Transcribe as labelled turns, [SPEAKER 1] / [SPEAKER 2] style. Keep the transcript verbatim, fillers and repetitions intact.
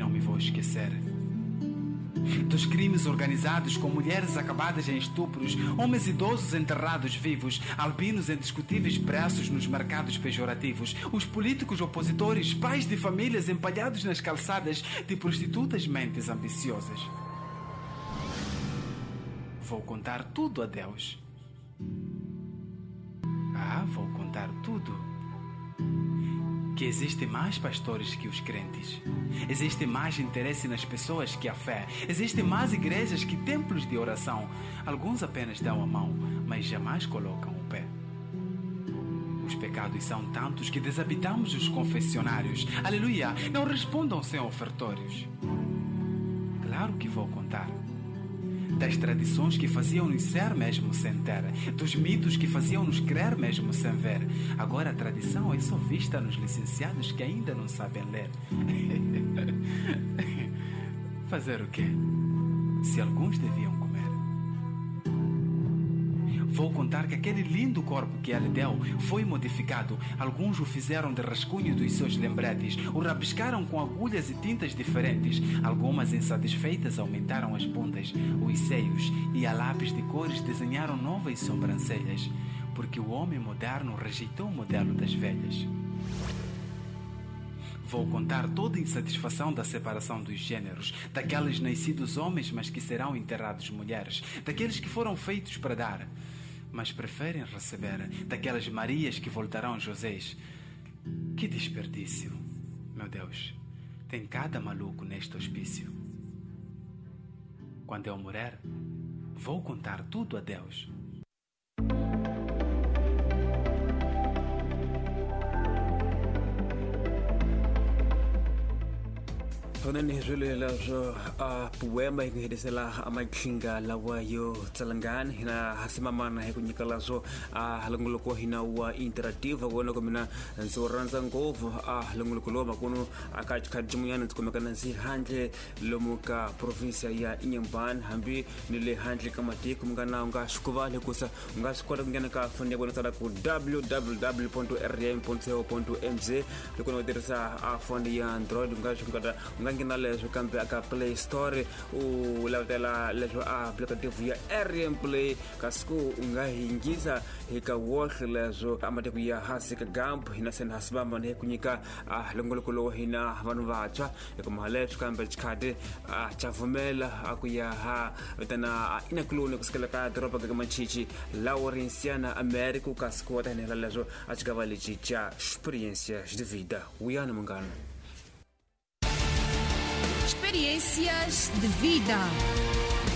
[SPEAKER 1] Não me vou esquecer dos crimes organizados com mulheres acabadas em estupros, homens idosos enterrados vivos, albinos em discutíveis preços nos mercados pejorativos, os políticos opositores, pais de famílias empalhados nas calçadas de prostitutas mentes ambiciosas. Vou contar tudo a Deus. Ah, vou contar tudo. Que existem mais pastores que os crentes. Existe mais interesse nas pessoas que a fé. Existem mais igrejas que templos de oração. Alguns apenas dão a mão, mas jamais colocam o pé. Os pecados são tantos que desabitamos os confessionários. Aleluia! Não respondam sem ofertórios. Claro que vou contar. Das tradições que faziam-nos ser mesmo sem ter, dos mitos que faziam-nos crer mesmo sem ver. Agora a tradição é só vista nos licenciados que ainda não sabem ler. Fazer o quê? Se alguns deviam comer. Vou contar que aquele lindo corpo que ele deu foi modificado. Alguns o fizeram de rascunho dos seus lembretes, o rabiscaram com agulhas e tintas diferentes. Algumas insatisfeitas aumentaram as bundas, os seios e a lápis de cores desenharam novas sobrancelhas, porque o homem moderno rejeitou o modelo das velhas. Vou contar toda a insatisfação da separação dos gêneros, daqueles nascidos homens mas que serão enterrados mulheres, daqueles que foram feitos para dar mas preferem receber, daquelas Marias que voltarão Josés. Que desperdício, meu Deus, tem cada maluco neste hospício. Quando eu morrer, vou contar tudo a Deus.
[SPEAKER 2] Tonani jule la jo a poema ingehedesela amakinga lawa yo tsalangan hina hasimamana he kunyikala zo a halanguloko hina wa interactive wona komina nsoranza ngovo a halanguloko lo makuno akachikajimuyana tsikomekana si handle lomuka provincia ya Inyambane hambi nile handle kamati kumngana unga shukuvale kusa unga shukora kungena ka fundi bona tsala ku w w w dot r m dot co dot m z lokono teresa a fundi ya Android unga shukada ngina lezo kambe aka Play Store u lavela lezo applicative ya R M Play kasku ungahingiza hika wohle lezo amate kuya hasika gamp hina sen hasbamba ne kunyika longolokolo hina vanu vacha yakumalezo kambe chikade chavumela akuya ha tana inaklone kuskala ka dropa kama chichi Laurenciana America kasku watana lezo achikavali chicha experiências de vida uyana mungana.
[SPEAKER 3] Experiências de vida.